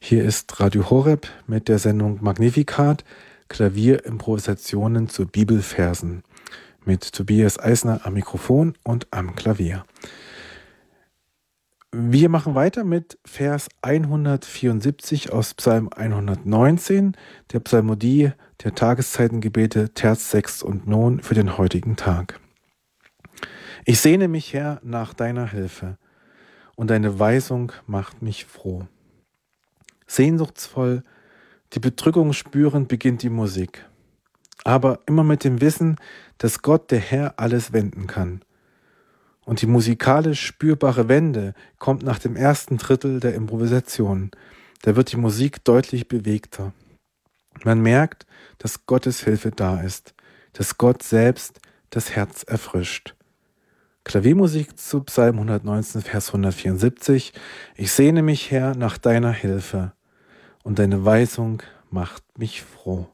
Hier ist Radio Horeb mit der Sendung Magnificat, Klavierimprovisationen zu Bibelversen mit Tobias Eisner am Mikrofon und am Klavier. Wir machen weiter mit Vers 174 aus Psalm 119, der Psalmodie der Tageszeitengebete Terz, Sext und Non für den heutigen Tag. Ich sehne mich, Herr, nach deiner Hilfe, und deine Weisung macht mich froh. Sehnsuchtsvoll, die Bedrückung spürend beginnt die Musik, aber immer mit dem Wissen, dass Gott, der Herr, alles wenden kann. Und die musikalisch spürbare Wende kommt nach dem ersten Drittel der Improvisation. Da wird die Musik deutlich bewegter. Man merkt, dass Gottes Hilfe da ist, dass Gott selbst das Herz erfrischt. Klaviermusik zu Psalm 119, Vers 174. Ich sehne mich, Herr, nach deiner Hilfe, und deine Weisung macht mich froh.